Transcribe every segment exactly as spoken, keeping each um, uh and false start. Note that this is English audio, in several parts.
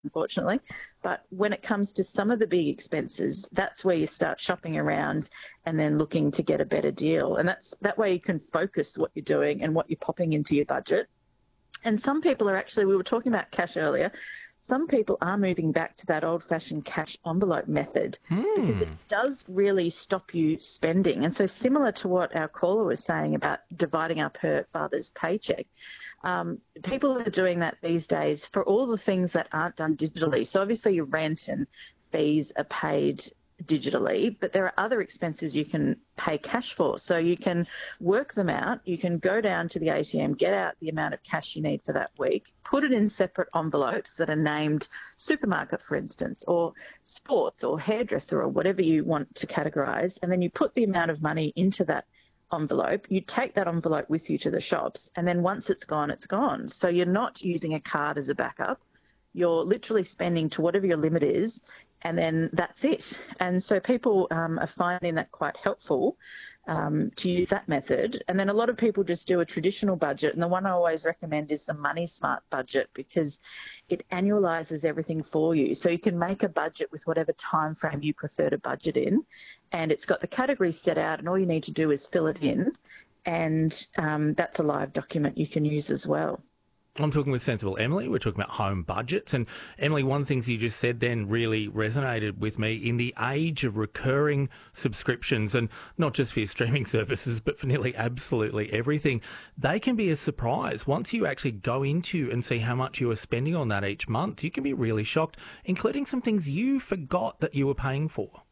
unfortunately. But when it comes to some of the big expenses, that's where you start shopping around and then looking to get a better deal. And that's that way you can focus what you're doing and what you're popping into your budget. And some people are actually, we were talking about cash earlier, some people are moving back to that old-fashioned cash envelope method Hmm. because it does really stop you spending. And so similar to what our caller was saying about dividing up her father's paycheck, um, people are doing that these days for all the things that aren't done digitally. So obviously your rent and fees are paid digitally, but there are other expenses you can pay cash for. So you can work them out. You can go down to the A T M, get out the amount of cash you need for that week, put it in separate envelopes that are named supermarket, for instance, or sports or hairdresser or whatever you want to categorise, and then you put the amount of money into that envelope. You take that envelope with you to the shops, and then once it's gone, it's gone. So you're not using a card as a backup. You're literally spending to whatever your limit is, and then that's it. And so people um, are finding that quite helpful um, to use that method. And then a lot of people just do a traditional budget. And the one I always recommend is the Money Smart budget because it annualises everything for you. So you can make a budget with whatever time frame you prefer to budget in. And it's got the categories set out, and all you need to do is fill it in. And um, that's a live document you can use as well. I'm talking with Sensible Emily. We're talking about home budgets. And Emily, one of the things you just said then really resonated with me. In the age of recurring subscriptions, and not just for your streaming services, but for nearly absolutely everything, they can be a surprise. Once you actually go into and see how much you are spending on that each month, you can be really shocked, including some things you forgot that you were paying for.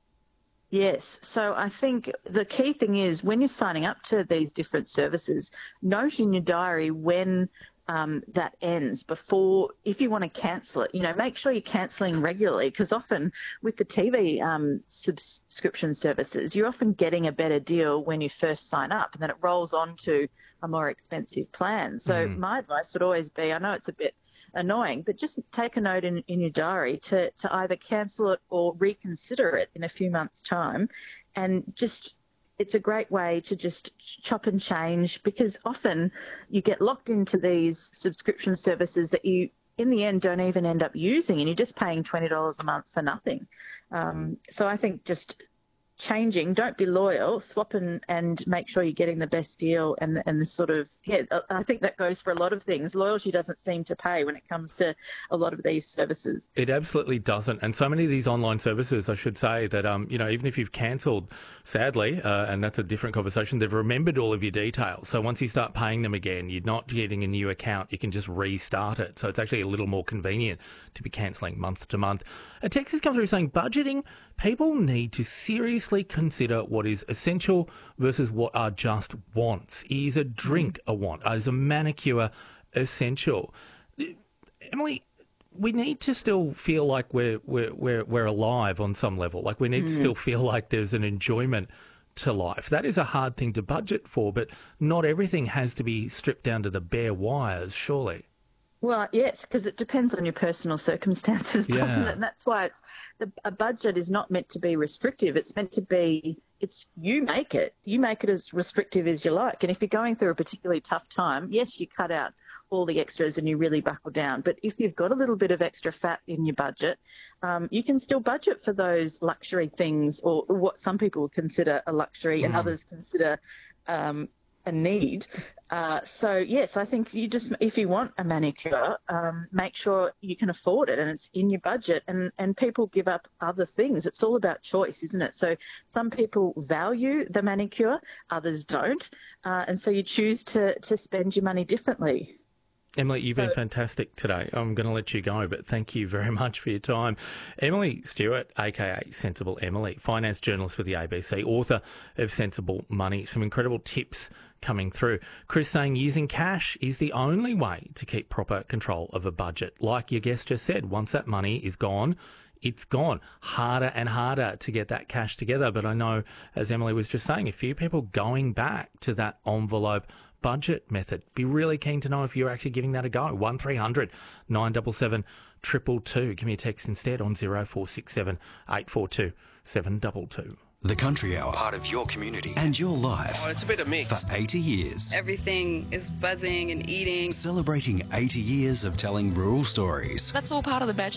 Yes. So I think the key thing is when you're signing up to these different services, note in your diary when um, that ends before, if you want to cancel it, you know, make sure you're cancelling regularly because often with the T V um, subscription services, you're often getting a better deal when you first sign up and then it rolls on to a more expensive plan. So mm. my advice would always be, I know it's a bit annoying, but just take a note in, in your diary to, to either cancel it or reconsider it in a few months' time. And just, it's a great way to just chop and change because often you get locked into these subscription services that you, in the end, don't even end up using and you're just paying twenty dollars a month for nothing. Um, so I think just changing, don't be loyal, swap and, and make sure you're getting the best deal and, and the sort of, yeah, I think that goes for a lot of things. Loyalty doesn't seem to pay when it comes to a lot of these services. It absolutely doesn't. And so many of these online services, I should say, that, um, you know, even if you've cancelled, sadly, uh, and that's a different conversation, they've remembered all of your details. So once you start paying them again, you're not getting a new account. You can just restart it. So it's actually a little more convenient to be cancelling month to month. A text has come through saying budgeting, people need to seriously consider what is essential versus what are just wants. Is a drink a want? Is a manicure essential? Emily, we need to still feel like we're we're we're, we're alive on some level. Like we need mm. to still feel like there's an enjoyment to life. That is a hard thing to budget for, but not everything has to be stripped down to the bare wires, surely. Well, yes, because it depends on your personal circumstances, doesn't Yeah. it? And that's why it's the, a budget is not meant to be restrictive. It's meant to be, it's you make it. You make it as restrictive as you like. And if you're going through a particularly tough time, yes, you cut out all the extras and you really buckle down. But if you've got a little bit of extra fat in your budget, um, you can still budget for those luxury things or what some people consider a luxury mm. and others consider um, a need. Uh, so yes, I think you just, if you want a manicure, um, make sure you can afford it and it's in your budget and, and people give up other things. It's all about choice, isn't it? So some people value the manicure, others don't. Uh, and so you choose to, to spend your money differently. Emily, you've So- been fantastic today. I'm going to let you go, but thank you very much for your time. Emily Stewart, a k a. Sensible Emily, finance journalist for the A B C, author of Sensible Money. Some incredible tips coming through. Chris saying using cash is the only way to keep proper control of a budget. Like your guest just said, once that money is gone, it's gone. Harder and harder to get that cash together. But I know, as Emily was just saying, a few people going back to that envelope budget method. Be really keen to know if you're actually giving that a go. one three hundred nine seven seven two two two. Give me a text instead on zero four six seven eight four two seven two two. The Country Hour, part of your community and your life. Oh, it's a bit of mix. For eighty years. Everything is buzzing and eating. Celebrating eighty years of telling rural stories. That's all part of the badge.